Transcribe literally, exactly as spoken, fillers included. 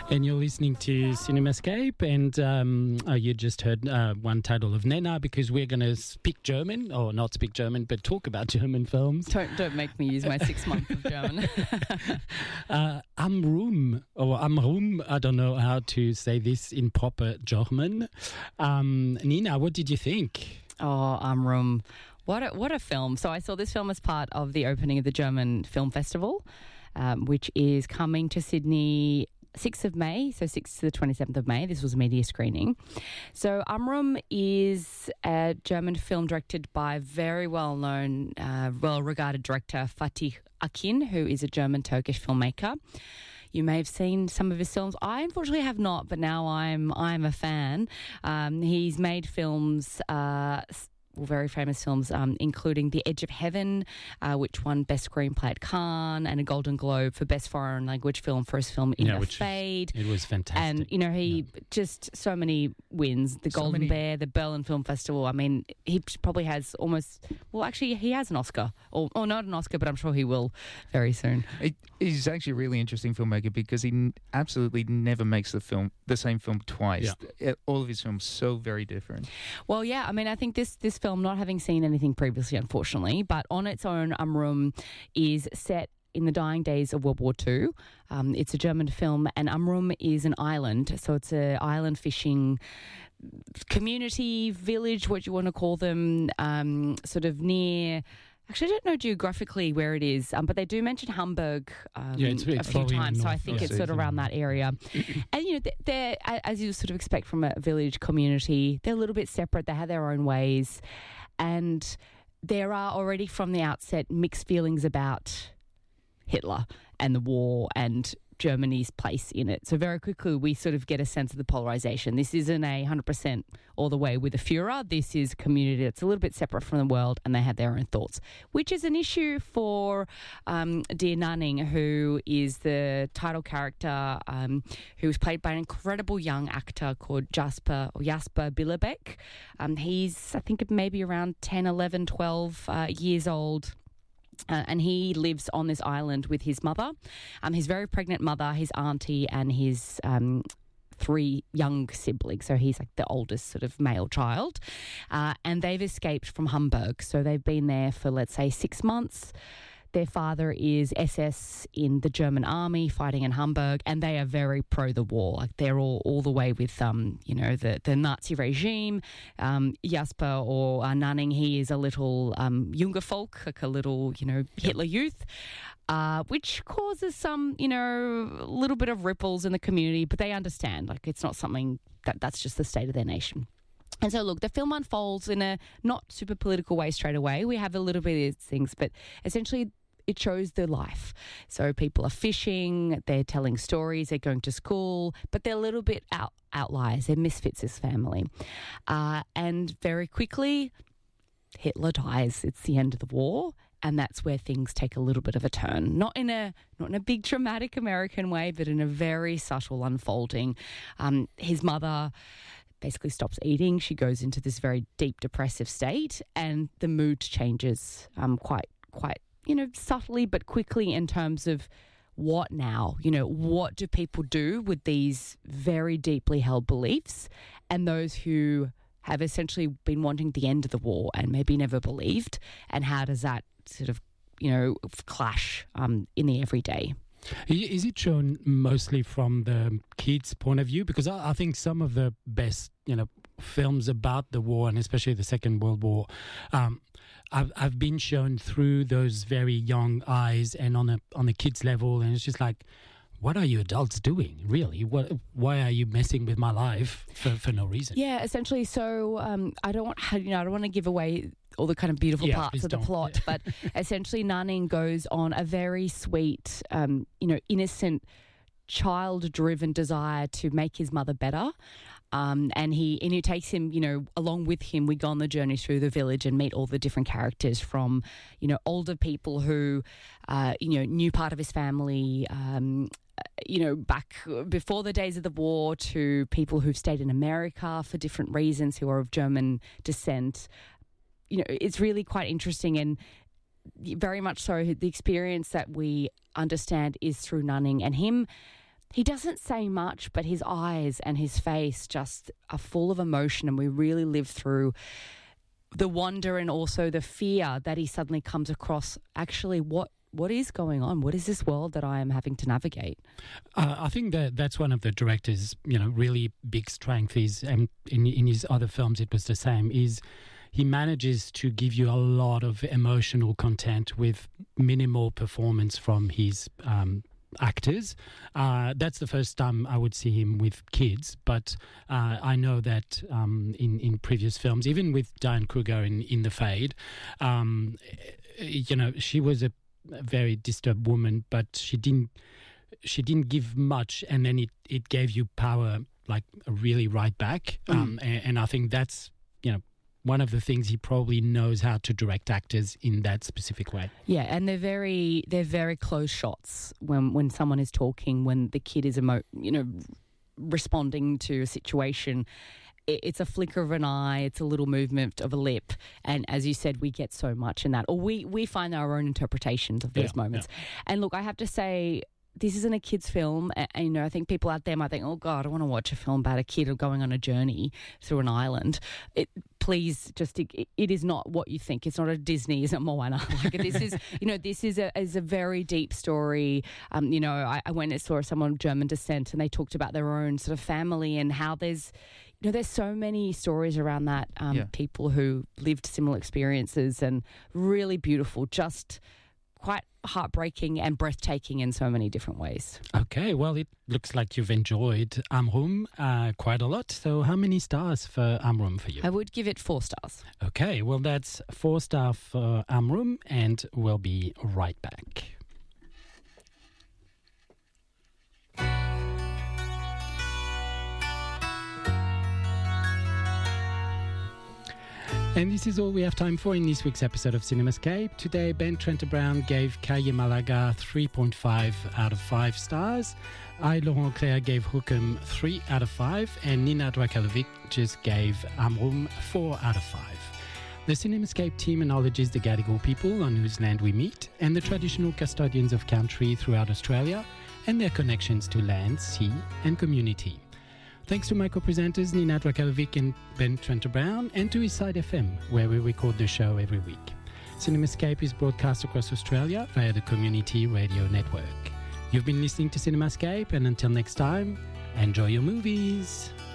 And you're listening to Cinemascape, and um, oh, you just heard uh, one title of Nena, because we're going to speak German, or not speak German, but talk about German films. Don't, don't make me use my six months of German. uh, Am Rum, or Am Rum, I don't know how to say this in proper German. Um, Nina, what did you think? Oh, Am Rum. What a, what a film. So I saw this film as part of the opening of the German Film Festival, um, which is coming to Sydney sixth of May, so sixth to the twenty-seventh of May. This was a media screening. So Am Rum is a German film directed by very well-known, uh, well-regarded director Fatih Akin, who is a German-Turkish filmmaker. You may have seen some of his films. I unfortunately have not, but now I'm I'm a fan. Um, he's made films... Uh, very famous films, um, including The Edge of Heaven, uh, which won Best Screenplay at Cannes, and a Golden Globe for Best Foreign Language Film for his film In yeah, the which Fade. Is, it was fantastic. And, you know, he yeah. just so many wins. The So Golden many. Bear, the Berlin Film Festival. I mean, he probably has almost... Well, actually, he has an Oscar. Or, or not an Oscar, but I'm sure he will very soon. It, he's actually a really interesting filmmaker because he n- absolutely never makes the film the same film twice. Yeah. All of his films so very different. Well, yeah, I mean, I think this this film, not having seen anything previously, unfortunately, but on its own, Am Rum is set in the dying days of World War Two. Um, it's a German film, and Am Rum is an island, so it's an island fishing community, village, what you want to call them, um, sort of near... Actually, I don't know geographically where it is, um, but they do mention Hamburg um, yeah, it's, it's a few times, so I north, think yeah. it's sort of around that area. And, you know, they're, as you sort of expect from a village community, they're a little bit separate. They have their own ways. And there are already from the outset mixed feelings about Hitler and the war and Germany's place in it. So very quickly we sort of get a sense of the polarization. This isn't a one hundred percent all the way with the Führer. This is a community that's a little bit separate from the world, and they have their own thoughts, which is an issue for um, Dear Nanning, who is the title character, um, who was played by an incredible young actor called Jasper, or Jasper Billerbeck. Um, he's, I think, maybe around ten, eleven, twelve uh, years old. Uh, and he lives on this island with his mother, um, his very pregnant mother, his auntie, and his um, three young siblings. So he's like the oldest sort of male child. Uh, and they've escaped from Hamburg. So they've been there for, let's say, six months. Their father is S S in the German army fighting in Hamburg, and they are very pro the war. Like they're all, all the way with, um, you know, the, the Nazi regime. Um, Jasper or uh, Nanning, he is a little um, Junger Volk, like a little, you know, Hitler youth, uh, which causes some, you know, a little bit of ripples in the community, but they understand. Like it's not something that that's just the state of their nation. And so, look, the film unfolds in a not super political way straight away. We have a little bit of these things, but essentially it shows their life. So people are fishing, they're telling stories, they're going to school, but they're a little bit out, outliers. They're misfits as family. Uh, and very quickly, Hitler dies. It's the end of the war. And that's where things take a little bit of a turn. Not in a not in a big dramatic American way, but in a very subtle unfolding. Um, his mother basically stops eating. She goes into this very deep depressive state, and the mood changes um, quite, quite, you know, subtly but quickly in terms of what now? You know, what do people do with these very deeply held beliefs, and those who have essentially been wanting the end of the war and maybe never believed, and how does that sort of, you know, clash um, in the everyday? Is it shown mostly from the kids' point of view? Because I, I think some of the best, you know, films about the war, and especially the Second World War, um, I've, I've been shown through those very young eyes and on a on a kid's level, and it's just like, what are you adults doing, really? What? Why are you messing with my life for, for no reason? Yeah, essentially. So um, I don't want, you know, I don't want to give away all the kind of beautiful yeah, parts of the don't. plot, but essentially Nanning goes on a very sweet, um, you know, innocent, child-driven desire to make his mother better. Um, and he and he takes him, you know, along with him. We go on the journey through the village and meet all the different characters, from, you know, older people who, uh, you know, knew part of his family, um, you know, back before the days of the war, to people who've stayed in America for different reasons, who are of German descent. You know, it's really quite interesting, and very much so the experience that we understand is through Nanning and him he doesn't say much, but his eyes and his face just are full of emotion, and we really live through the wonder and also the fear that he suddenly comes across. Actually, what what is going on? What is this world that I am having to navigate? Uh, I think that that's one of the director's, you know, really big strength is, and in, in his other films it was the same, is he manages to give you a lot of emotional content with minimal performance from his um, actors. Uh, that's the first time I would see him with kids, but uh, I know that um, in, in previous films, even with Diane Kruger in, in The Fade, um, you know, she was a a very disturbed woman, but she didn't she didn't give much, and then it, it gave you power like really right back. Mm. Um, and, and I think that's, you know, one of the things he probably knows how to direct actors in that specific way. Yeah, and they're very they're very close shots when when someone is talking, when the kid is emo- you know responding to a situation. It's a flicker of an eye, it's a little movement of a lip. And as you said, we get so much in that. Or we, we find our own interpretations of those yeah, moments. Yeah. And look, I have to say, this isn't a kid's film. And, you know, I think people out there might think, oh, God, I want to watch a film about a kid going on a journey through an island. It, please, just, it, it is not what you think. It's not a Disney, it's not Moana. Like, this is, you know, this is a, is a very deep story. Um, you know, I, I went and saw someone of German descent, and they talked about their own sort of family and how there's, you know, there's so many stories around that, um, yeah. people who lived similar experiences, and really beautiful, just quite heartbreaking and breathtaking in so many different ways. Okay, well, it looks like you've enjoyed Amrum uh, quite a lot. So how many stars for Amrum for you? I would give it four stars. Okay, well, that's four stars for Amrum, and we'll be right back. And this is all we have time for in this week's episode of CinemaScape. Today, Ben Trenter Brown gave Cahiers Malaga three point five out of five stars. I, Laurent Claire, gave Hookem three out of five. And Nina Drakalovic just gave Amrum four out of five. The CinemaScape team acknowledges the Gadigal people on whose land we meet, and the traditional custodians of country throughout Australia, and their connections to land, sea, and community. Thanks to my co-presenters Nina Drakalovic and Ben Trenter Brown, and to Eastside F M, where we record the show every week. CinemaScape is broadcast across Australia via the Community Radio Network. You've been listening to CinemaScape, and until next time, enjoy your movies.